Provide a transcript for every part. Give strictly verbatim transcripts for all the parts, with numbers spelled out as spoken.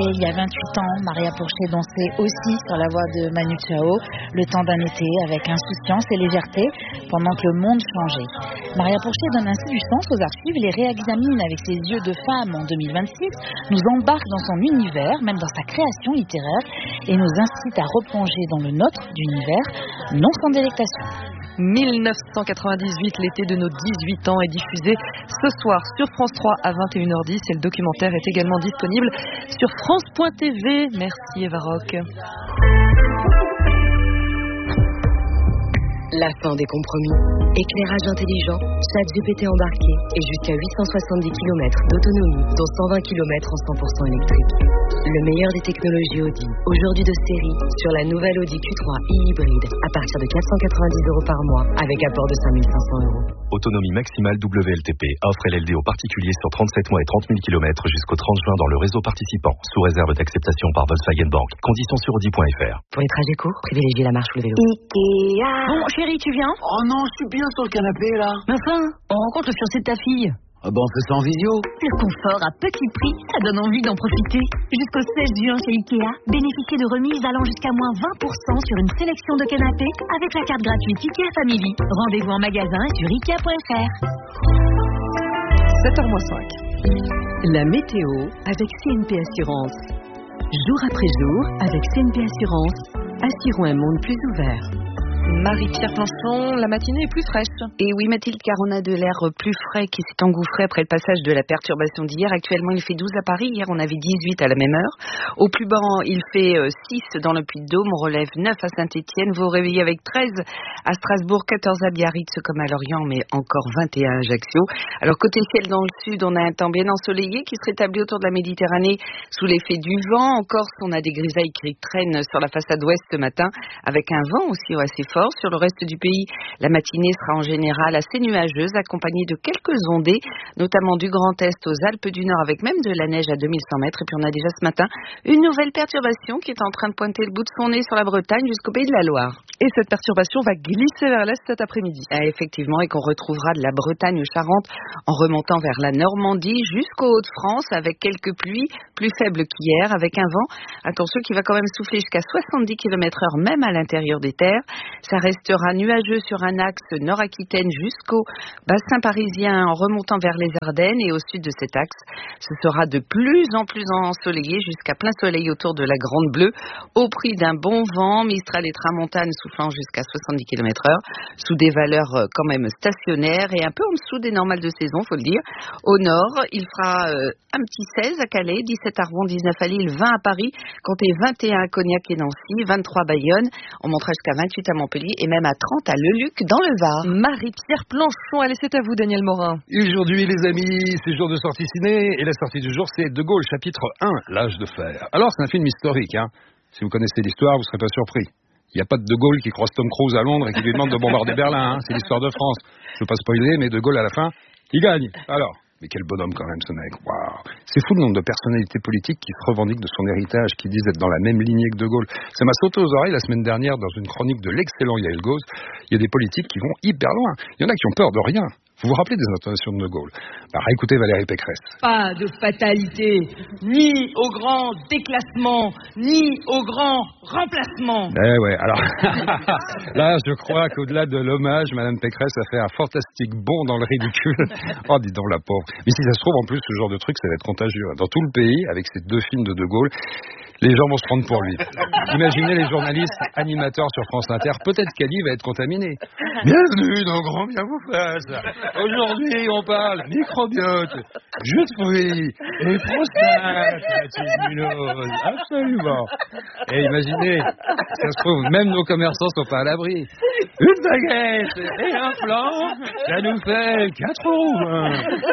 il y a vingt-huit ans, Maria Porcher dansait aussi sur la voix de Manu Chao, le temps d'un été, avec insouciance et légèreté, pendant que le monde changeait. Maria Porcher donne ainsi du sens aux archives, les réexamine avec ses yeux de femme en deux mille vingt-six, nous embarque dans son univers, même dans sa création littéraire, et nous incite à replonger dans le nôtre d'univers, non sans délectation. dix-neuf cent quatre-vingt-dix-huit, l'été de nos dix-huit ans, est diffusé ce soir sur France trois à vingt et une heures dix et le documentaire est également disponible sur France point T V. Merci Eva Rock. La fin des compromis. Éclairage intelligent, ChatGPT embarqué et jusqu'à huit cent soixante-dix kilomètres d'autonomie, dont cent vingt kilomètres en cent pour cent électrique. Le meilleur des technologies Audi, aujourd'hui de série, sur la nouvelle Audi Q trois e-hybride, à partir de quatre cent quatre-vingt-dix euros par mois, avec apport de cinq mille cinq cents euros. Autonomie maximale W L T P. Offre L L D aux particuliers sur trente-sept mois et trente mille kilomètres jusqu'au trente juin dans le réseau participant, sous réserve d'acceptation par Volkswagen Bank. Conditions sur Audi point F R. Pour les trajets courts, privilégiez la marche ou le vélo. Ikea. Bon, chérie, tu viens? Oh non, je suis bien sur le canapé, là. Mais enfin, on rencontre le fiancé de ta fille. Ah ben, on fait ça en visio. Le confort à petit prix, ça donne envie d'en profiter. Jusqu'au seize juin chez Ikea, bénéficiez de remises allant jusqu'à moins vingt pour cent sur une sélection de canapés avec la carte gratuite Ikea Family. Rendez-vous en magasin et sur ikea point F R. sept heures moins cinq. La météo avec C N P Assurance. Jour après jour, avec C N P Assurance, assurons un monde plus ouvert. Marie-Pierre Planchon, la matinée est plus fraîche. Et oui Mathilde, car on a de l'air plus frais qui s'est engouffré après le passage de la perturbation d'hier. Actuellement il fait douze à Paris, hier on avait dix-huit à la même heure. Au plus bas il fait six dans le Puy-de-Dôme, on relève neuf à Saint-Étienne. Vous vous réveillez avec treize à Strasbourg, quatorze à Biarritz comme à Lorient, mais encore vingt et un à Ajaccio. Alors côté ciel dans le sud, on a un temps bien ensoleillé qui se rétablit autour de la Méditerranée sous l'effet du vent. En Corse, on a des grisailles qui traînent sur la façade ouest ce matin avec un vent aussi assez fort. Sur le reste du pays, la matinée sera en général assez nuageuse, accompagnée de quelques ondées, notamment du Grand Est aux Alpes du Nord, avec même de la neige à deux mille cent mètres. Et puis on a déjà ce matin une nouvelle perturbation qui est en train de pointer le bout de son nez sur la Bretagne jusqu'au pays de la Loire. Et cette perturbation va glisser vers l'est cet après-midi. Ah, effectivement, et qu'on retrouvera de la Bretagne aux Charentes en remontant vers la Normandie jusqu'aux Hauts-de-France avec quelques pluies plus faibles qu'hier, avec un vent, attention, qui va quand même souffler jusqu'à soixante-dix kilomètres heure même à l'intérieur des terres. Ça restera nuageux sur un axe Nord-Aquitaine jusqu'au bassin parisien en remontant vers les Ardennes, et au sud de cet axe, ce sera de plus en plus ensoleillé jusqu'à plein soleil autour de la Grande Bleue, au prix d'un bon vent, Mistral et Tramontane soufflant jusqu'à soixante-dix kilomètres heure, sous des valeurs quand même stationnaires et un peu en dessous des normales de saison, faut le dire. Au nord, il fera euh, un petit seize à Calais, dix-sept à Rouen, dix-neuf à Lille, vingt à Paris, comptez vingt et un à Cognac et Nancy, vingt-trois à Bayonne, on montera jusqu'à vingt-huit à Montpellier et même à trente à Leluc dans le Var. Marie-Pierre Planchon, allez, c'est à vous Daniel Morin. Et aujourd'hui les amis, c'est jour de sortie ciné et la sortie du jour c'est De Gaulle chapitre un, l'âge de fer. Alors c'est un film historique, hein. Si vous connaissez l'histoire vous ne serez pas surpris. Il n'y a pas de De Gaulle qui croise Tom Cruise à Londres et qui lui demande de bombarder Berlin, hein. C'est l'histoire de France. Je ne veux pas spoiler, mais De Gaulle à la fin, il gagne. Alors, mais quel bonhomme quand même ce mec, waouh. C'est fou le nombre de personnalités politiques qui se revendiquent de son héritage, qui disent être dans la même lignée que De Gaulle. Ça m'a sauté aux oreilles la semaine dernière dans une chronique de l'excellent Yael Gauze. Il y a des politiques qui vont hyper loin. Il y en a qui ont peur de rien. Vous vous rappelez des intonations de De Gaulle? Bah, écoutez Valérie Pécresse. Pas de fatalité, ni au grand déclassement, ni au grand remplacement. Eh ouais, alors là, je crois qu'au-delà de l'hommage, Madame Pécresse a fait un fantastique bond dans le ridicule. Oh, dis donc la pauvre. Mais si ça se trouve, en plus, ce genre de truc, ça va être contagieux. Dans tout le pays, avec ces deux films de De Gaulle, les gens vont se prendre pour lui. Imaginez les journalistes animateurs sur France Inter. Peut-être qu'Ali va être contaminé. Bienvenue dans Grand Bien vous fasse. Aujourd'hui, on parle microbiote, jus de fruits et prostate, latitudinose. Absolument. Et imaginez, ça se trouve, même nos commerçants sont pas à l'abri. Une baguette et un flan, ça nous fait quatre roues.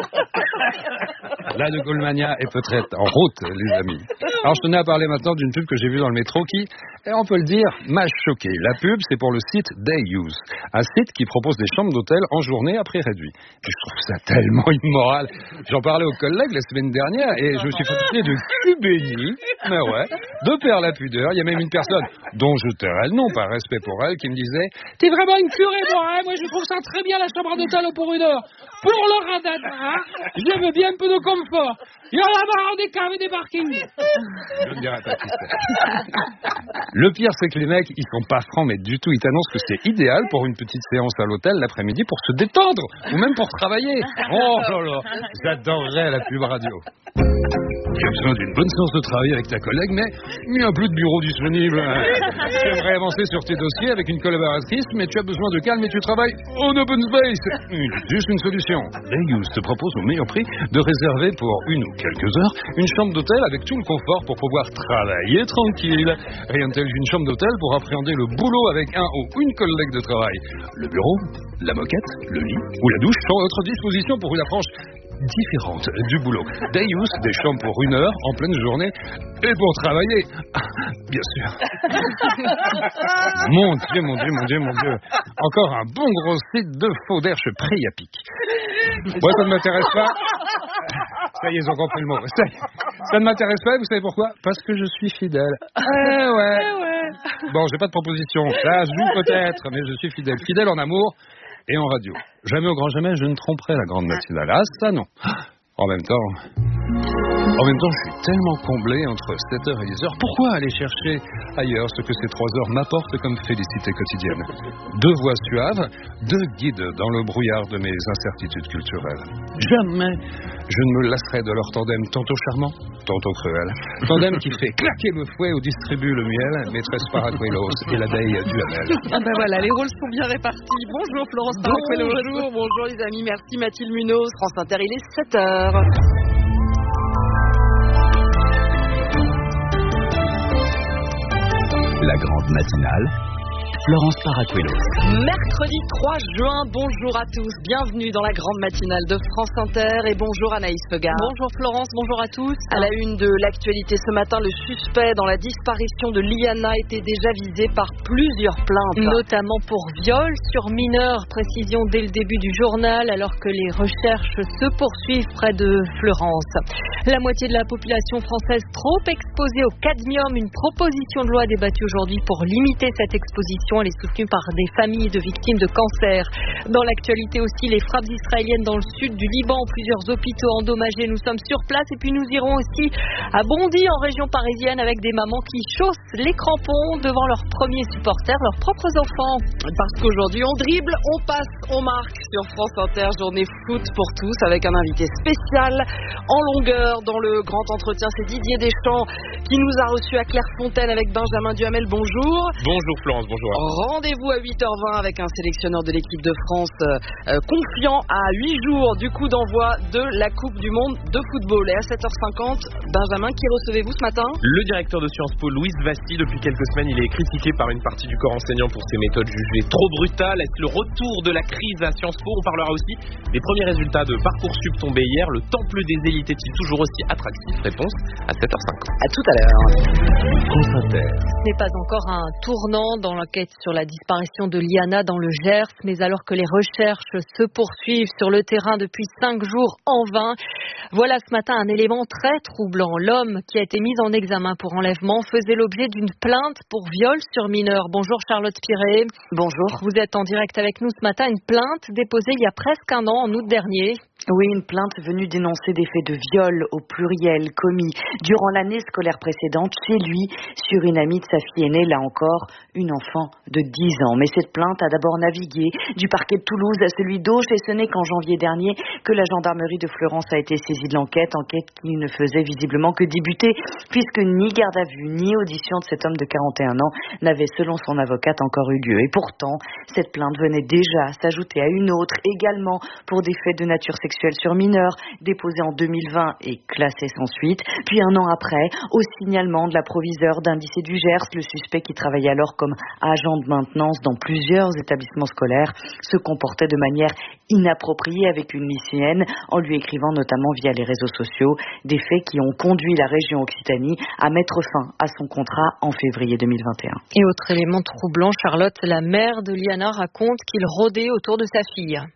La De Gaulle Mania est peut-être en route, les amis. Alors, je tenais à parler maintenant d'une pub que j'ai vue dans le métro qui, et on peut le dire, m'a choqué. La pub, c'est pour le site Day Use, un site qui propose des chambres d'hôtel en journée à prix réduit. Et je trouve ça tellement immoral. J'en parlais aux collègues la semaine dernière et je me suis fatigué de cul béni Mais ouais, de perdre la pudeur, il y a même une personne dont je tairai le nom par respect pour elle qui me disait « T'es vraiment une purée, moi, hein, moi je trouve ça très bien la chambre d'hôtel pour une heure. Pour le radadin, j'aime bien un peu de confort. Il y en a marre des caves et des parkings. » Je ne dirai pas qui c'est. Le pire, c'est que les mecs, ils sont pas francs, mais du tout. Ils t'annoncent que c'est idéal pour une petite séance à l'hôtel l'après-midi pour se détendre, ou même pour travailler. Oh là là, j'adorerais la pub radio. Tu as besoin d'une bonne séance de travail avec ta collègue, mais il n'y a plus de bureau disponible. Tu aimerais avancer sur tes dossiers avec une collaboratrice, mais tu as besoin de calme et tu travailles en open space. Juste une solution. Dayus te propose au meilleur prix de réserver pour une ou quelques heures une chambre d'hôtel avec tout le confort pour pouvoir travailler tranquille. Rien de tel qu'une chambre d'hôtel pour appréhender le boulot avec un ou une collègue de travail. Le bureau, la moquette, le lit ou la douche sont à votre disposition pour une approche différente du boulot. Dayus, des chambres pour une heure en pleine journée et pour travailler. Bien sûr. Mon Dieu, mon Dieu, mon Dieu, mon Dieu. Encore un bon gros site de faux d'Herche prix à pic. Moi, ça ne m'intéresse pas. Ça y est, ils ont compris le mot. Ça, ça ne m'intéresse pas, vous savez pourquoi? Parce que je suis fidèle. Eh ouais. Bon, j'ai pas de proposition. Ça se joue peut-être, mais je suis fidèle. Fidèle en amour et en radio. Jamais au grand jamais, je ne tromperai la grande matinale. Ah, ça non. En même temps, en même temps, je suis tellement comblé entre sept heures et dix heures. Pourquoi aller chercher ailleurs ce que ces trois heures m'apportent comme félicité quotidienne? Deux voix suaves, deux guides dans le brouillard de mes incertitudes culturelles. Jamais je ne me lasserai de leur tandem tantôt charmant, tantôt cruel. Tandem qui fait claquer le fouet ou distribue le miel, maîtresse Paracuelos et l'abeille Duhamel. Ah ben voilà, les rôles sont bien répartis. Bonjour Florence Paracuelos. Bonjour, bonjour les amis, merci Mathilde Munoz. France Inter, il est sept heures. La grande matinale, Florence Paracuelos. Mercredi trois juin, bonjour à tous, bienvenue dans la grande matinale de France Inter et bonjour Anaïs Fegard. Bonjour Florence, bonjour à tous. À la une de l'actualité ce matin, le suspect dans la disparition de Liana était déjà visé par plusieurs plaintes. Notamment pour viol sur mineur, précision dès le début du journal, alors que les recherches se poursuivent près de Fleurance. La moitié de la population française trop exposée au cadmium, une proposition de loi débattue aujourd'hui pour limiter cette exposition. Elle est soutenue par des familles de victimes de cancer. Dans l'actualité aussi, les frappes israéliennes dans le sud du Liban, plusieurs hôpitaux endommagés. Nous sommes sur place et puis nous irons aussi à Bondy en région parisienne avec des mamans qui chaussent les crampons devant leurs premiers supporters, leurs propres enfants. Parce qu'aujourd'hui on dribble, on passe, on marque sur France Inter, journée foot pour tous avec un invité spécial en longueur dans le grand entretien. C'est Didier Deschamps qui nous a reçus à Clairefontaine avec Benjamin Duhamel. Bonjour. Bonjour Florence, bonjour. Rendez-vous à huit heures vingt avec un sélectionneur de l'équipe de France euh, confiant à huit jours du coup d'envoi de la Coupe du Monde de football. Et à sept heures cinquante, Benjamin, qui recevez-vous ce matin? Le directeur de Sciences Po, Louis Vassi. Depuis quelques semaines, il est critiqué par une partie du corps enseignant pour ses méthodes jugées trop brutales. Est-ce le retour de la crise à Sciences Po? On parlera aussi des premiers résultats de Parcoursup tombés hier. Le temple des élites est-il toujours aussi attractif? Réponse à sept heures cinquante. À tout à l'heure. Ce n'est pas encore un tournant dans l'enquête sur la disparition de Liana dans le Gers, mais alors que les recherches se poursuivent sur le terrain depuis cinq jours en vain, voilà ce matin un élément très troublant. L'homme qui a été mis en examen pour enlèvement faisait l'objet d'une plainte pour viol sur mineur. Bonjour Charlotte Piré. Bonjour. Vous êtes en direct avec nous ce matin, une plainte déposée il y a presque un an, en août dernier. Oui, une plainte venue dénoncer des faits de viol au pluriel commis durant l'année scolaire précédente chez lui sur une amie de sa fille aînée, là encore une enfant de dix ans. Mais cette plainte a d'abord navigué du parquet de Toulouse à celui d'Auch et ce n'est qu'en janvier dernier que la gendarmerie de Fleurance a été saisie de l'enquête, enquête qui ne faisait visiblement que débuter puisque ni garde à vue ni audition de cet homme de quarante et un ans n'avait selon son avocate encore eu lieu. Et pourtant, cette plainte venait déjà s'ajouter à une autre également pour des faits de nature sexuelle sur mineurs, déposé en deux mille vingt et classé sans suite. Puis un an après, au signalement de la proviseure d'un lycée du Gers, le suspect qui travaillait alors comme agent de maintenance dans plusieurs établissements scolaires se comportait de manière inappropriée avec une lycéenne en lui écrivant notamment via les réseaux sociaux, des faits qui ont conduit la région Occitanie à mettre fin à son contrat en février deux mille vingt et un. Et autre élément troublant, Charlotte, la mère de Liana raconte qu'il rôdait autour de sa fille.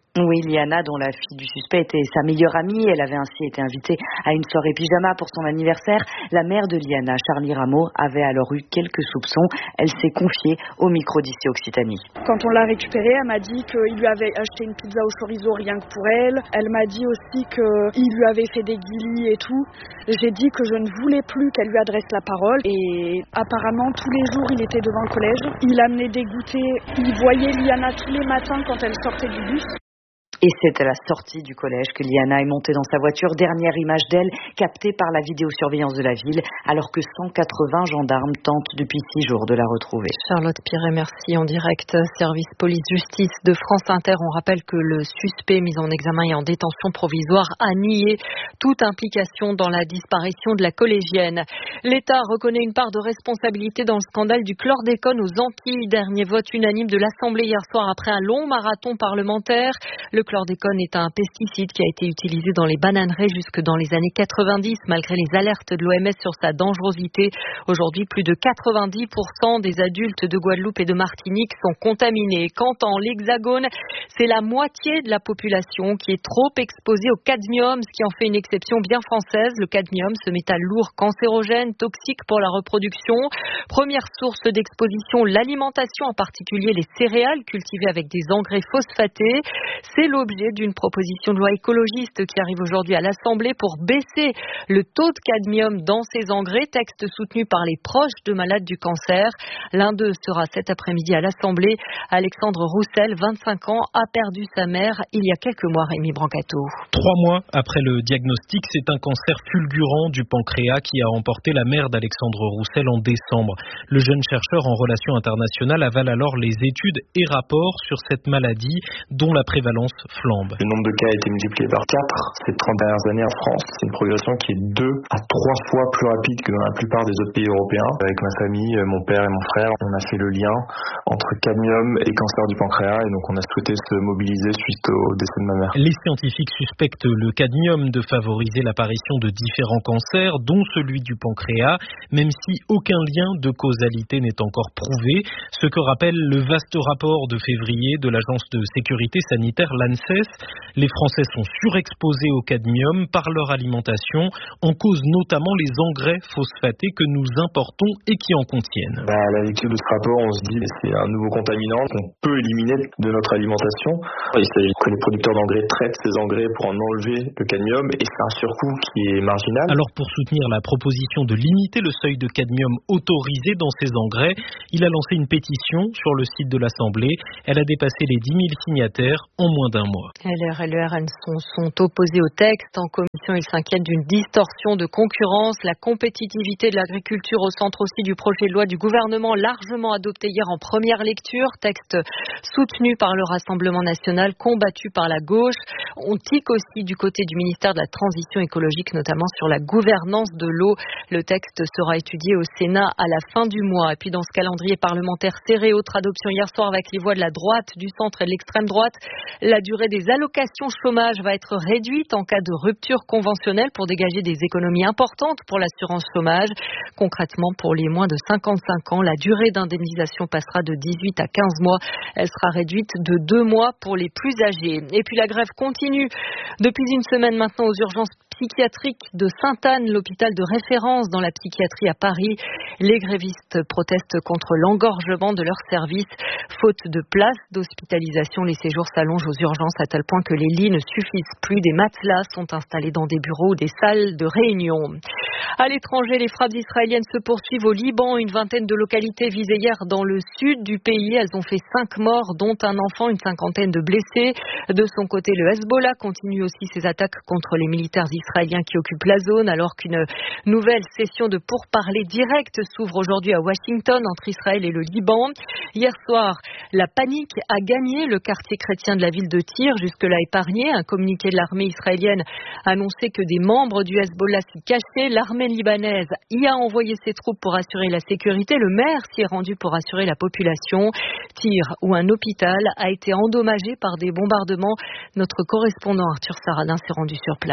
Oui, Liana, dont la fille du suspect était sa meilleure amie, elle avait ainsi été invitée à une soirée pyjama pour son anniversaire. La mère de Liana, Charlie Rameau, avait alors eu quelques soupçons. Elle s'est confiée au micro d'Ici Occitanie. Quand on l'a récupérée, elle m'a dit qu'il lui avait acheté une pizza au chorizo rien que pour elle. Elle m'a dit aussi qu'il lui avait fait des guilis et tout. J'ai dit que je ne voulais plus qu'elle lui adresse la parole. Et apparemment, tous les jours, il était devant le collège. Il amenait des goûters. Il voyait Liana tous les matins quand elle sortait du bus. Et c'est à la sortie du collège que Liana est montée dans sa voiture. Dernière image d'elle, captée par la vidéosurveillance de la ville, alors que cent quatre-vingts gendarmes tentent depuis six jours de la retrouver. Charlotte Piret, merci. En direct, service police-justice de France Inter. On rappelle que le suspect mis en examen et en détention provisoire a nié toute implication dans la disparition de la collégienne. L'État reconnaît une part de responsabilité dans le scandale du chlordécone aux Antilles. Dernier vote unanime de l'Assemblée hier soir après un long marathon parlementaire. Le chlordécone est un pesticide qui a été utilisé dans les bananeraies jusque dans les années quatre-vingt-dix, malgré les alertes de l'O M S sur sa dangerosité. Aujourd'hui, plus de quatre-vingt-dix pour cent des adultes de Guadeloupe et de Martinique sont contaminés. Quant en l'Hexagone, c'est la moitié de la population qui est trop exposée au cadmium, ce qui en fait une exception bien française. Le cadmium, ce métal lourd, cancérogène, toxique pour la reproduction. Première source d'exposition, l'alimentation, en particulier les céréales cultivées avec des engrais phosphatés. C'est l'objet d'une proposition de loi écologiste qui arrive aujourd'hui à l'Assemblée pour baisser le taux de cadmium dans ces engrais, texte soutenu par les proches de malades du cancer. L'un d'eux sera cet après-midi à l'Assemblée. Alexandre Roussel, vingt-cinq ans, a perdu sa mère il y a quelques mois, Rémi Brancato. Trois mois après le diagnostic, c'est un cancer fulgurant du pancréas qui a emporté la mère d'Alexandre Roussel en décembre. Le jeune chercheur en relations internationales avale alors les études et rapports sur cette maladie dont la prévalence flambe. Le nombre de cas a été multiplié par quatre ces trente dernières années en France. C'est une progression qui est deux à trois fois plus rapide que dans la plupart des autres pays européens. Avec ma famille, mon père et mon frère, on a fait le lien entre cadmium et cancer du pancréas et donc on a souhaité se mobiliser suite au décès de ma mère. Les scientifiques suspectent le cadmium de favoriser l'apparition de différents cancers, dont celui du pancréas, même si aucun lien de causalité n'est encore prouvé. Ce que rappelle le vaste rapport de février de l'Agence de sécurité sanitaire, l'ANSES. Les Français sont surexposés au cadmium par leur alimentation, en cause notamment les engrais phosphatés que nous importons et qui en contiennent. Bah, à la lecture de ce rapport, on se dit que c'est un nouveau contaminant qu'on peut éliminer de notre alimentation. Il s'agit que les producteurs d'engrais traitent ces engrais pour en enlever le cadmium et c'est un surcoût qui est marginal. Alors pour soutenir la proposition de limiter le seuil de cadmium autorisé dans ces engrais, il a lancé une pétition sur le site de l'Assemblée. Elle a dépassé les dix mille signataires en moins d'un mois. L R et le R N sont, sont opposés au texte. En commission, ils s'inquiètent d'une distorsion de concurrence. La compétitivité de l'agriculture au centre aussi du projet de loi du gouvernement, largement adopté hier en première lecture. Texte soutenu par le Rassemblement national, combattu par la gauche. On tique aussi du côté du ministère de la Transition écologique, notamment sur la gouvernance de l'eau. Le texte sera étudié au Sénat à la fin du mois. Et puis dans ce calendrier parlementaire serré, autre adoption hier soir avec les voix de la droite, du centre et de l'extrême droite. La durée des allocations chômage va être réduite en cas de rupture conventionnelle pour dégager des économies importantes pour l'assurance chômage. Concrètement, pour les moins de cinquante-cinq ans, la durée d'indemnisation passera de dix-huit à quinze mois. Elle sera réduite de deux mois pour les plus âgés. Et puis la grève continue depuis une semaine maintenant aux urgences psychiatriques de Sainte-Anne, l'hôpital de référence dans la psychiatrie à Paris. Les grévistes protestent contre l'engorgement de leurs services. Faute de place d'hospitalisation, les séjours s'allongent aux urgences à tel point que les lits ne suffisent plus. Des matelas sont installés dans des bureaux ou des salles de réunion. À l'étranger, les frappes israéliennes se poursuivent au Liban. Une vingtaine de localités visées hier dans le sud du pays. Elles ont fait cinq morts, dont un enfant, une cinquantaine de blessés. De son côté, le Hezbollah continue aussi ses attaques contre les militaires israéliens qui occupent la zone, alors qu'une nouvelle session de pourparlers directs s'ouvre aujourd'hui à Washington entre Israël et le Liban. Hier soir, la panique a gagné le quartier chrétien de la ville de Tyr, jusque-là épargné. Un communiqué de l'armée israélienne annonçait que des membres du Hezbollah s'y cachaient. L'armée libanaise y a envoyé ses troupes pour assurer la sécurité. Le maire s'y est rendu pour assurer la population. Tyr, où un hôpital a été endommagé par des bombardements. Notre correspondant Arthur Saradin s'est rendu sur place.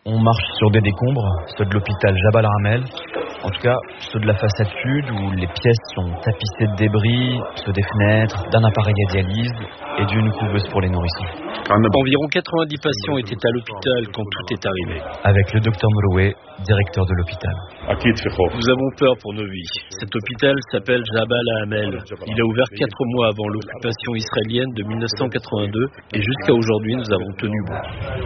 On marche sur des décombres, ceux de l'hôpital Jabal Ramel. En tout cas, ceux de la façade sud où les pièces sont tapissées de débris, ceux des fenêtres, d'un appareil à dialyse et d'une couveuse pour les nourrissons. Environ quatre-vingt-dix patients étaient à l'hôpital quand tout est arrivé. Avec le docteur Mouloué, directeur de l'hôpital. Nous avons peur pour nos vies. Cet hôpital s'appelle Jabal Hamel. Il a ouvert quatre mois avant l'occupation israélienne de mille neuf cent quatre-vingt-deux et jusqu'à aujourd'hui, nous avons tenu bon.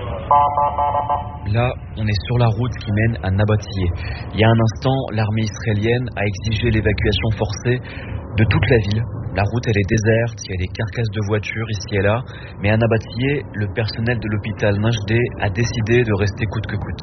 Là, on est sur la route qui mène à Nabatiyé. Il y a un instant, l'armée israélienne a exigé l'évacuation forcée de toute la ville. La route, elle est déserte, il y a des carcasses de voitures ici et là. Mais à Nabatiyé, le personnel de l'hôpital Najdeh a décidé de rester coûte que coûte.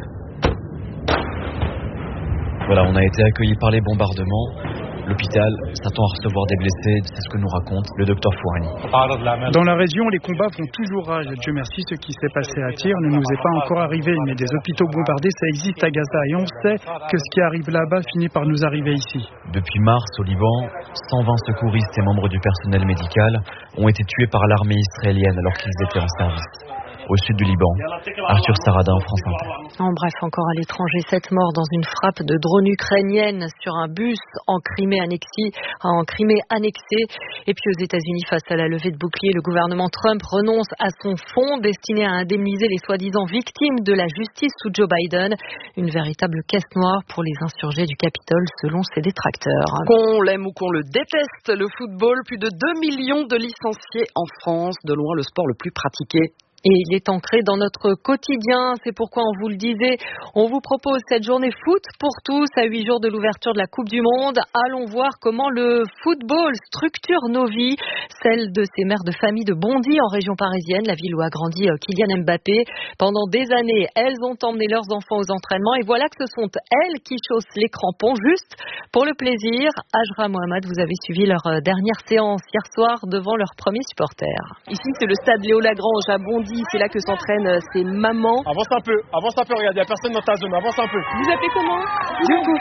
Voilà, on a été accueillis par les bombardements. L'hôpital s'attend à recevoir des blessés, c'est ce que nous raconte le docteur Fouhani. Dans la région, les combats font toujours rage. Dieu merci, ce qui s'est passé à Tyr ne nous est pas encore arrivé. Mais des hôpitaux bombardés, ça existe à Gaza. Et on sait que ce qui arrive là-bas finit par nous arriver ici. Depuis mars, au Liban, cent vingt secouristes et membres du personnel médical ont été tués par l'armée israélienne alors qu'ils étaient en service. Au sud du Liban, Arthur Saradin, France Inter. En bref, encore à l'étranger, sept morts dans une frappe de drone ukrainienne sur un bus en Crimée annexée. En Crimée annexée. Et puis aux États-Unis, face à la levée de bouclier, le gouvernement Trump renonce à son fonds destiné à indemniser les soi-disant victimes de la justice sous Joe Biden. Une véritable caisse noire pour les insurgés du Capitole, selon ses détracteurs. Qu'on l'aime ou qu'on le déteste, le football, plus de deux millions de licenciés en France, de loin le sport le plus pratiqué. Et il est ancré dans notre quotidien. C'est pourquoi on vous le disait, on vous propose cette journée foot pour tous à huit jours de l'ouverture de la Coupe du Monde. Allons voir comment le football structure nos vies. Celle de ces mères de famille de Bondy en région parisienne, la ville où a grandi Kylian Mbappé. Pendant des années, elles ont emmené leurs enfants aux entraînements et voilà que ce sont elles qui chaussent les crampons juste pour le plaisir. Ajra Mohamed, vous avez suivi leur dernière séance hier soir devant leurs premiers supporters. Ici, c'est le stade Léo Lagrange à Bondy. C'est là que s'entraînent ces mamans. Avance un peu, avance un peu, regarde, il n'y a personne dans ta zone, avance un peu. Vous appelez comment? Du coup.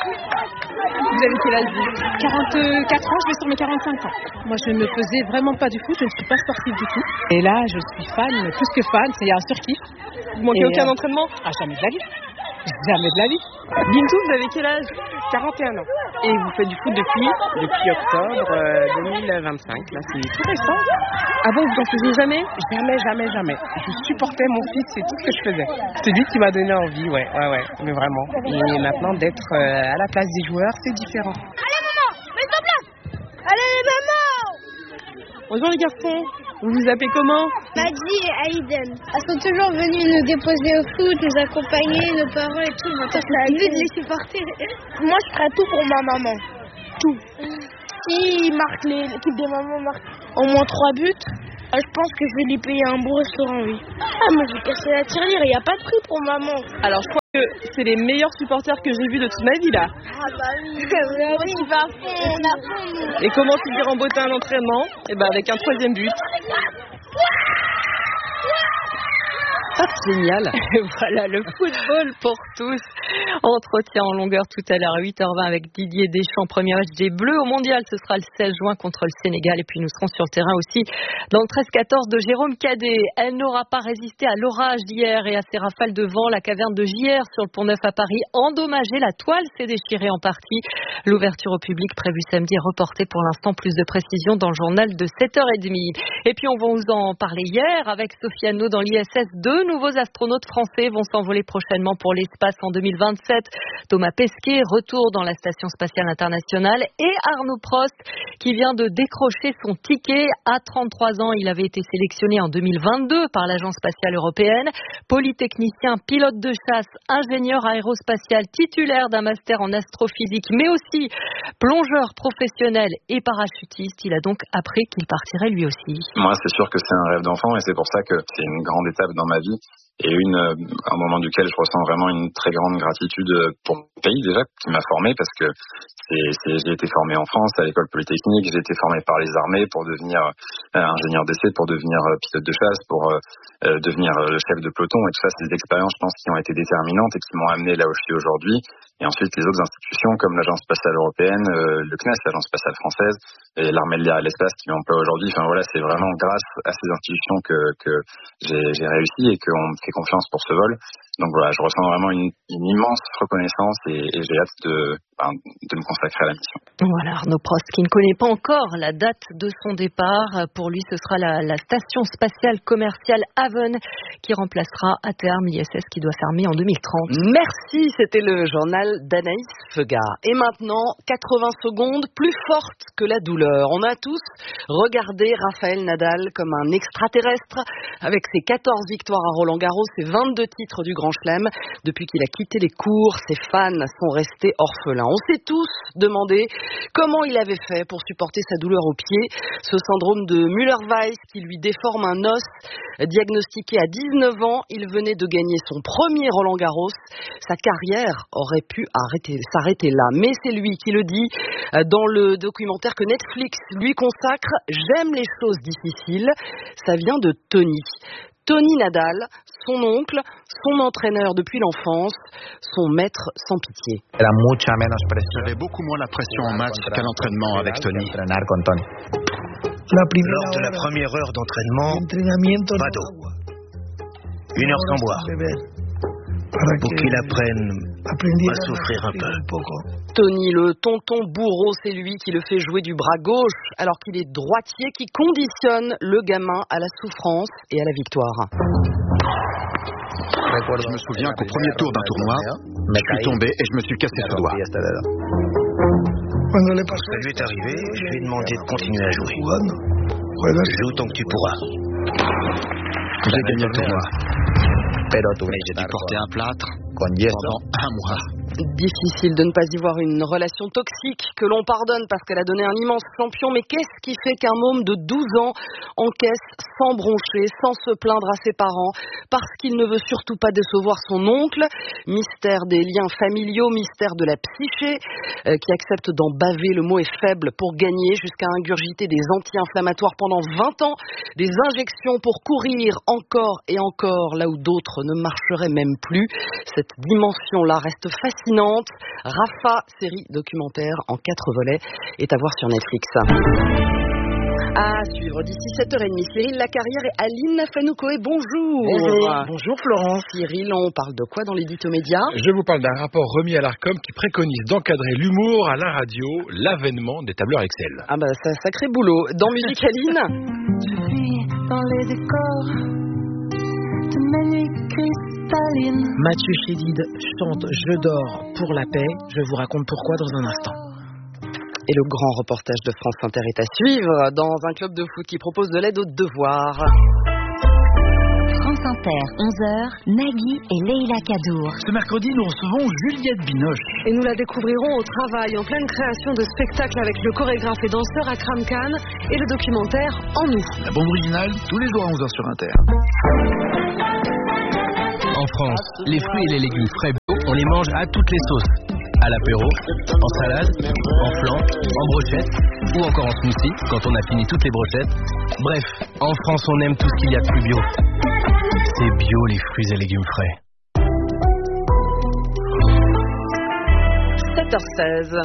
Vous avez quel âge? quarante-quatre ans, je vais sur mes quarante-cinq ans. Moi, je ne faisais vraiment pas du foot, je ne suis pas sportive du tout. Et là, je suis fan, plus que fan, c'est un surkiff. Vous manquez Et aucun euh... entraînement? Ah, jamais de la vie. Jamais de la vie. Bintou, vous avez quel âge? quarante et un ans. Et vous faites du foot depuis? Depuis octobre euh, deux mille vingt-cinq, là, c'est tout récent. Avant, vous n'en faisiez jamais? Jamais, jamais, jamais. Je supportais mon fils, c'est tout ce que je faisais. C'est lui qui m'a donné envie, ouais, ouais, ouais, mais vraiment. Et maintenant, d'être euh, à la place des joueurs, c'est différent. Allez, maman, mets-toi en place. Allez, maman. Bonjour les garçons. Vous vous appelez comment? Maddy et Aiden. Elles sont toujours venues nous déposer au foot, nous accompagner, nos parents et tout. Maintenant, c'est à nous de les supporter. Moi, je ferai tout pour ma maman. Tout. Si marque les, l'équipe des mamans marque au moins trois buts, je pense que je vais lui payer un bon restaurant, oui. Ah, moi, j'ai cassé la tirelire, il n'y a pas de prix pour maman. Alors, je crois que c'est les meilleurs supporters que j'ai vus de toute ma vie, là. Ah bah oui, on y va à fond, on a fond. Et comment finir en beauté un entraînement? Eh ben, avec un troisième but. Ah, génial. Voilà, le football pour tous. Entretien en longueur tout à l'heure à huit heures vingt avec Didier Deschamps. Premier match des Bleus au Mondial. Ce sera le seize juin contre le Sénégal. Et puis nous serons sur le terrain aussi dans le treize quatorze de Jérôme Cadet. Elle n'aura pas résisté à l'orage d'hier et à ces rafales de vent. La caverne de J R sur le Pont Neuf à Paris endommagée. La toile s'est déchirée en partie. L'ouverture au public prévue samedi est reportée pour l'instant. Plus de précision dans le journal de sept heures trente. Et puis on va vous en parler hier avec Sophie Anneau dans l'I S S. Deux nouveaux astronautes français vont s'envoler prochainement pour l'espace en deux mille vingt-sept. Thomas Pesquet, retour dans la Station Spatiale Internationale, et Arnaud Prost qui vient de décrocher son ticket. À trente-trois ans, il avait été sélectionné en deux mille vingt-deux par l'Agence Spatiale Européenne. Polytechnicien, pilote de chasse, ingénieur aérospatial, titulaire d'un master en astrophysique, mais aussi plongeur professionnel et parachutiste. Il a donc appris qu'il partirait lui aussi. Moi, c'est sûr que c'est un rêve d'enfant et c'est pour ça que c'est une grande étape dans ma vie. Et une, un moment duquel je ressens vraiment une très grande gratitude pour mon pays déjà, qui m'a formé, parce que c'est, c'est, j'ai été formé en France à l'école polytechnique, j'ai été formé par les armées pour devenir euh, ingénieur d'essai, pour devenir euh, pilote de chasse, pour euh, devenir euh, chef de peloton, et tout ça, c'est des expériences, je pense, qui ont été déterminantes et qui m'ont amené là où je suis aujourd'hui. Et ensuite, les autres institutions comme l'Agence Spatiale Européenne, euh, le C N E S, l'Agence Spatiale Française, et l'Armée de l'air et de l'espace qui m'emploie aujourd'hui. Enfin voilà, c'est vraiment grâce à ces institutions que, que j'ai, j'ai réussi et qu'on me fait confiance pour ce vol. Donc voilà, je ressens vraiment une, une immense reconnaissance et, et j'ai hâte de, ben, de me consacrer à la mission. Voilà, Arnaud Prost qui ne connaît pas encore la date de son départ. Pour lui, ce sera la, la station spatiale commerciale Haven qui remplacera à terme l'I S S qui doit fermer en deux mille trente. Merci, c'était le journal d'Anaïs Feugat. Et maintenant, quatre-vingts secondes plus fortes que la douleur. On a tous regardé Rafael Nadal comme un extraterrestre avec ses quatorze victoires à Roland-Garros, ses vingt-deux titres du Grand Chelem. Depuis qu'il a quitté les cours, ses fans sont restés orphelins. On s'est tous demandé comment il avait fait pour supporter sa douleur au pied, ce syndrome de Müller-Weiss qui lui déforme un os. Diagnostiqué à dix-neuf ans, il venait de gagner son premier Roland-Garros. Sa carrière aurait pu arrêter, s'arrêter là, mais c'est lui qui le dit dans le documentaire que Netflix lui consacre. J'aime les choses difficiles. Ça vient de Tony. Tony Nadal, son oncle, son entraîneur depuis l'enfance, son maître sans pitié. J'avais beaucoup moins la pression en match qu'à l'entraînement avec Tony. Lors de la première heure d'entraînement, pas d'eau. Une heure sans boire. Pour qu'il apprenne à souffrir un peu. Tony, le tonton bourreau, c'est lui qui le fait jouer du bras gauche, alors qu'il est droitier, qui conditionne le gamin à la souffrance et à la victoire. Je me souviens qu'au premier tour d'un tournoi, je suis tombé et je me suis cassé ce doigt. Quand ça lui est arrivé, je lui ai demandé de continuer à jouer. Joue tant que tu pourras. J'ai gagné le tournoi. Mais j'ai dû porter un plâtre pendant un mois. Difficile de ne pas y voir une relation toxique que l'on pardonne parce qu'elle a donné un immense champion. Mais qu'est-ce qui fait qu'un môme de douze ans encaisse sans broncher, sans se plaindre à ses parents, parce qu'il ne veut surtout pas décevoir son oncle? Mystère des liens familiaux, mystère de la psyché, euh, qui accepte d'en baver, le mot est faible, pour gagner, jusqu'à ingurgiter des anti-inflammatoires pendant vingt ans, des injections pour courir encore et encore là où d'autres ne marcheraient même plus. Cette dimension-là reste fascinante. Rafa, série documentaire en quatre volets, est à voir sur Netflix. À suivre d'ici sept heures trente, Cyril Lacarrière et Aline Nafanoukoé. Bonjour. Bonjour. Bonjour Florence. Cyril, on parle de quoi dans l'édito média? Je vous parle d'un rapport remis à l'Arcom qui préconise d'encadrer l'humour à la radio, l'avènement des tableurs Excel. Ah bah c'est un sacré boulot. Dans Musique Aline. Je vis dans les décors de mes nuits cristallines. Mathieu Chédid chante Je dors pour la paix. Je vous raconte pourquoi dans un instant. Et le grand reportage de France Inter est à suivre dans un club de foot qui propose de l'aide aux devoirs. France Inter, onze heures, Nagui et Leïla Kadour. Ce mercredi, nous recevons Juliette Binoche. Et nous la découvrirons au travail, en pleine création de spectacles avec le chorégraphe et danseur Akram Khan et le documentaire En nous. La bande originale, tous les jours à onze heures sur Inter. En France, les fruits et les légumes frais beaux, on les mange à toutes les sauces. À l'apéro, en salade, en flan, en brochette ou encore en smoothie quand on a fini toutes les brochettes. Bref, en France on aime tout ce qu'il y a de plus bio. C'est bio les fruits et légumes frais. sept heures seize.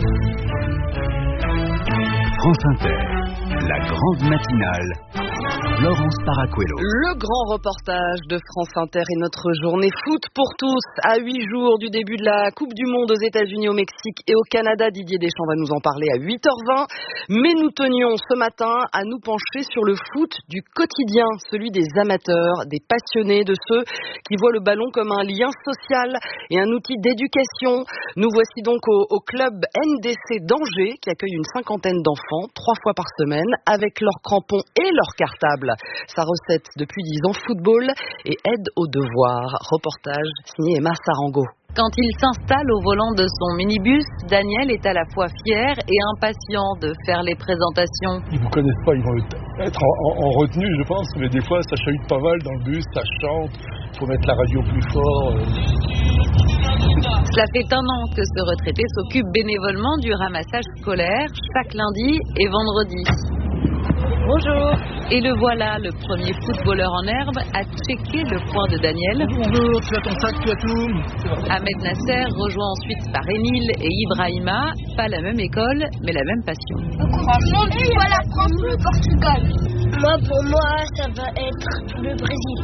France Inter, la grande matinale. Laurence Paracuello. Le grand reportage de France Inter et notre journée foot pour tous à huit jours du début de la Coupe du Monde aux États-Unis, au Mexique et au Canada. Didier Deschamps va nous en parler à huit heures vingt. Mais nous tenions ce matin à nous pencher sur le foot du quotidien, celui des amateurs, des passionnés, de ceux qui voient le ballon comme un lien social et un outil d'éducation. Nous voici donc au, au club N D C d'Angers qui accueille une cinquantaine d'enfants trois fois par semaine avec leurs crampons et leurs cartables. Sa recette depuis dix ans, football et aide aux devoirs. Reportage signé Emma Sarango. Quand il s'installe au volant de son minibus, Daniel est à la fois fier et impatient de faire les présentations. Ils ne vous connaissent pas, ils vont être en, en, en retenue, je pense, mais des fois ça chahute pas mal dans le bus, ça chante, il faut mettre la radio plus fort. Euh... Cela fait un an que ce retraité s'occupe bénévolement du ramassage scolaire chaque lundi et vendredi. Bonjour. Et le voilà, le premier footballeur en herbe à checker le point de Daniel. Bonjour, tu as ton sac, tu as tout. Ahmed Nasser, rejoint ensuite par Émile et Ibrahima. Pas la même école, mais la même passion. Franchement, tu vois la France ou le Portugal? Moi, pour moi, ça va être le Brésil.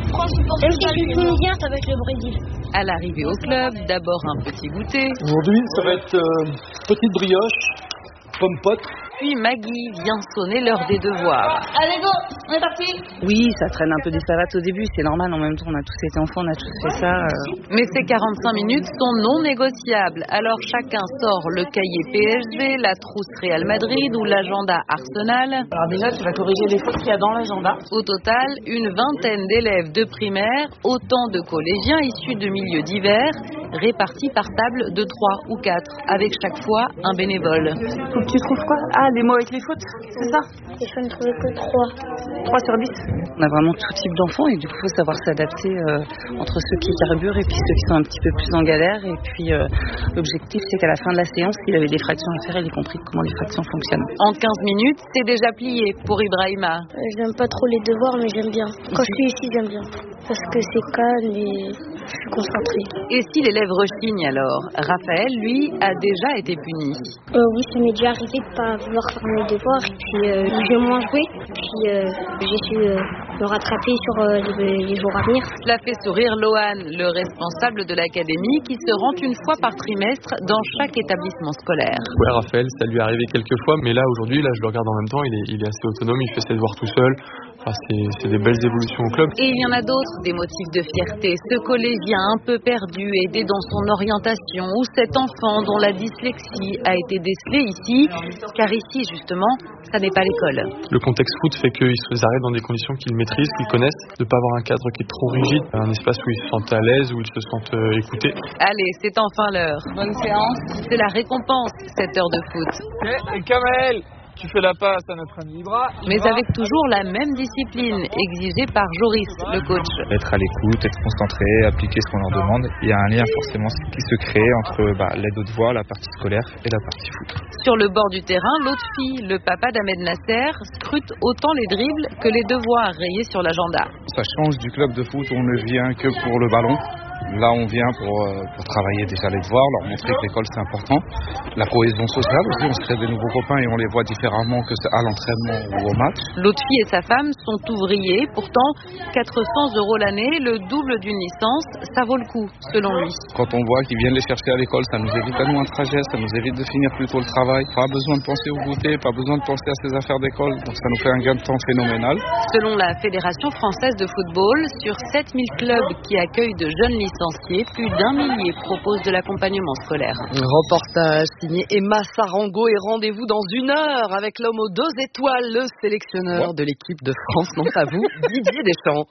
Même si je suis tunisien, ça va être le Brésil. À l'arrivée au club, d'abord un petit goûter. Aujourd'hui, ça va être euh, petite brioche, pomme pote. Puis Maggie vient sonner l'heure des devoirs. Allez go, on est parti. Oui, ça traîne un peu des savates au début, c'est normal. En même temps, on a tous été enfants, on a tous fait ça. Euh... Mais ces quarante-cinq minutes sont non négociables. Alors chacun sort le cahier P S G, la trousse Real Madrid ou l'agenda Arsenal. Alors déjà, tu vas corriger les fautes qu'il y a dans l'agenda. Au total, une vingtaine d'élèves de primaire, autant de collégiens issus de milieux divers, répartis par table de trois ou quatre, avec chaque fois un bénévole. Faut que tu trouves quoi? Ah, les mots avec les fautes, c'est ça? Et je ne trouvais que trois. trois sur dix. On a vraiment tout type d'enfants et du coup, il faut savoir s'adapter euh, entre ceux qui carburent et puis ceux qui sont un petit peu plus en galère. Et puis, euh, l'objectif, c'est qu'à la fin de la séance, s'il avait des fractions à faire, il ait compris comment les fractions fonctionnent. En quinze minutes, c'est déjà plié pour Ibrahima. Euh, j'aime pas trop les devoirs, mais j'aime bien. Quand je suis ici, j'aime bien. Parce que c'est calme et je suis concentrée. Et si l'élève rechigne alors? Raphaël, lui, a déjà été puni. Euh, oui, ça m'est déjà arrivé de pas vouloir faire mes devoirs. Et puis, euh, j'ai moins joué. Puis, euh, j'ai su euh, me rattraper sur euh, les, les jours à venir. Cela fait sourire Lohan, le responsable de l'académie, qui se rend une fois par trimestre dans chaque établissement scolaire. Ouais, Raphaël, ça lui est arrivé quelques fois, mais là, aujourd'hui, là, je le regarde en même temps, il est, il est assez autonome, il fait ses devoirs tout seul. Enfin, c'est, c'est des belles évolutions au club. Et il y en a d'autres, des motifs de fierté. Ce collégien un peu perdu, aidé dans son orientation, ou cet enfant dont la dyslexie a été décelée ici, car ici, justement, ça n'est pas l'école. Le contexte foot fait qu'ils se arrêtent dans des conditions qu'ils maîtrisent, qu'ils connaissent, de ne pas avoir un cadre qui est trop rigide, un espace où ils se sentent à l'aise, où ils se sentent euh, écoutés. Allez, c'est enfin l'heure. Bonne séance. C'est la récompense, cette heure de foot. Et Kamel, tu fais la passe à notre ami Ibra. Mais avec toujours la même discipline exigée par Joris, le coach. Être à l'écoute, être concentré, appliquer ce qu'on leur demande. Il y a un lien forcément qui se crée entre bah, l'aide aux devoirs, la partie scolaire et la partie foot. Sur le bord du terrain, l'autre fille, le papa d'Ahmed Nasser, scrute autant les dribbles que les devoirs rayés sur l'agenda. Ça change du club de foot où on ne vient que pour le ballon. Là, on vient pour, euh, pour travailler déjà les devoirs, leur montrer que l'école c'est important. La cohésion sociale aussi, on se crée des nouveaux copains et on les voit différemment que à l'entraînement ou au match. L'autre fille et sa femme sont ouvriers, pourtant quatre cents euros l'année, le double d'une licence, ça vaut le coup, selon lui. Quand on voit qu'ils viennent les chercher à l'école, ça nous évite à nous un trajet, ça nous évite de finir plus tôt le travail. Pas besoin de penser au goûter, pas besoin de penser à ses affaires d'école, donc ça nous fait un gain de temps phénoménal. Selon la Fédération française de football, sur sept mille clubs qui accueillent de jeunes licenciés, plus d'un millier proposent de l'accompagnement scolaire. Reportage signé Emma Sarango et rendez-vous dans une heure avec l'homme aux deux étoiles, le sélectionneur de l'équipe de France, non pas vous, Didier Deschamps.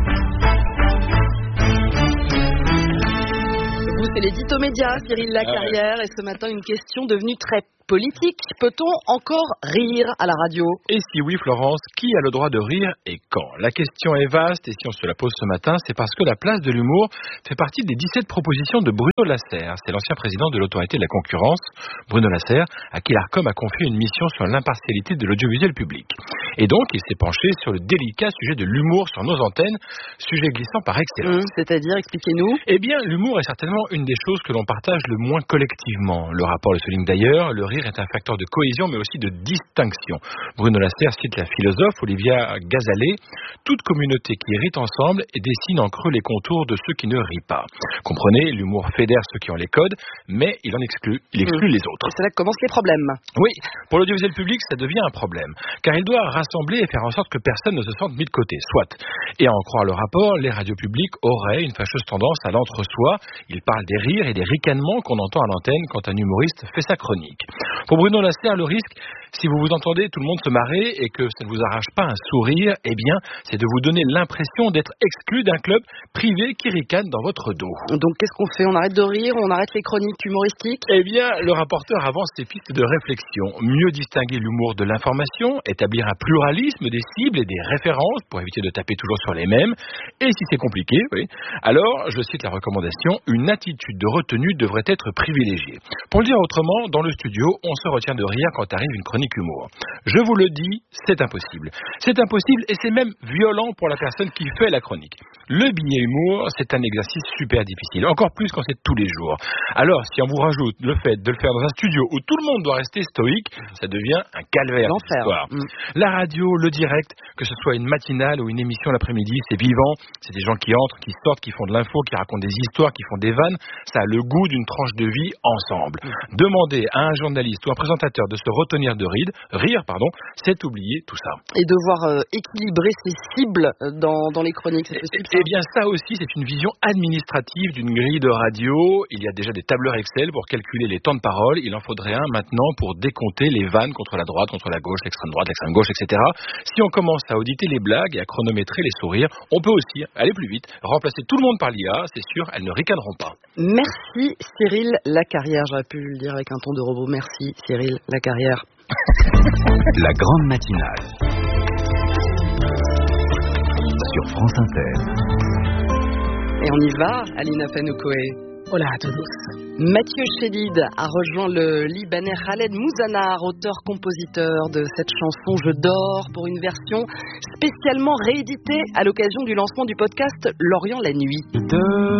Vous, c'est l'édito média, Cyril Lacarrière, et ce matin, une question devenue très politique. Peut-on encore rire à la radio? Et si oui, Florence, qui a le droit de rire et quand? La question est vaste et si on se la pose ce matin, c'est parce que la place de l'humour fait partie des dix-sept propositions de Bruno Lasserre. C'est l'ancien président de l'autorité de la concurrence, Bruno Lasserre, à qui l'Arcom a confié une mission sur l'impartialité de l'audiovisuel public. Et donc, il s'est penché sur le délicat sujet de l'humour sur nos antennes, sujet glissant par excellence. Mmh, c'est-à-dire, expliquez-nous. Eh bien, l'humour est certainement une des choses que l'on partage le moins collectivement. Le rapport le souligne d'ailleurs, le rire est un facteur de cohésion mais aussi de distinction. Bruno Lasserre cite la philosophe Olivia Gazalet. Toute communauté qui rit ensemble et dessine en creux les contours de ceux qui ne rient pas. Comprenez, l'humour fédère ceux qui ont les codes, mais il en exclut, il exclut mmh. les autres. Et c'est là que commencent les problèmes. Oui, pour l'audiovisuel public, ça devient un problème, car il doit rassembler et faire en sorte que personne ne se sente mis de côté, soit. Et à en croire le rapport, les radios publiques auraient une fâcheuse tendance à l'entre-soi. Ils parlent des rires et des ricanements qu'on entend à l'antenne quand un humoriste fait sa chronique. Pour Bruno Lasserre, le risque, si vous vous entendez tout le monde se marrer et que ça ne vous arrache pas un sourire, eh bien, c'est de vous donner l'impression d'être exclu d'un club privé qui ricane dans votre dos. Donc, qu'est-ce qu'on fait? On arrête de rire? On arrête les chroniques humoristiques? Eh bien, le rapporteur avance des pistes de réflexion. Mieux distinguer l'humour de l'information, établir un pluralisme des cibles et des références pour éviter de taper toujours sur les mêmes. Et si c'est compliqué, oui, alors, je cite la recommandation, une attitude de retenue devrait être privilégiée. Pour le dire autrement, dans le studio, on se retient de rire quand arrive une chronique chronique humour. Je vous le dis, c'est impossible. C'est impossible et c'est même violent pour la personne qui fait la chronique. Le billet humour, c'est un exercice super difficile, encore plus quand c'est tous les jours. Alors, si on vous rajoute le fait de le faire dans un studio où tout le monde doit rester stoïque, ça devient un calvaire. L'enfer. Mmh. La radio, le direct, que ce soit une matinale ou une émission l'après-midi, c'est vivant. C'est des gens qui entrent, qui sortent, qui font de l'info, qui racontent des histoires, qui font des vannes. Ça a le goût d'une tranche de vie ensemble. Mmh. Demander à un journaliste ou un présentateur de se retenir de rire, rire pardon, c'est oublier tout ça. Et devoir euh, équilibrer ses cibles dans, dans les chroniques, c'est possible ça ? Eh bien, ça aussi, c'est une vision administrative d'une grille de radio. Il y a déjà des tableurs Excel pour calculer les temps de parole. Il en faudrait un maintenant pour décompter les vannes contre la droite, contre la gauche, l'extrême droite, l'extrême gauche, et cetera. Si on commence à auditer les blagues et à chronométrer les sourires, on peut aussi aller plus vite, remplacer tout le monde par l'I A. C'est sûr, elles ne ricaneront pas. Merci Cyril Lacarrière. J'aurais pu le dire avec un ton de robot. Merci Cyril Lacarrière. La grande matinale sur France Inter. Et on y va, Alina Fenoukoé. Hola à tous. Mathieu Chédid a rejoint le Libanais Khaled Mouzanar, auteur-compositeur de cette chanson Je dors, pour une version spécialement rééditée à l'occasion du lancement du podcast Lorient la nuit.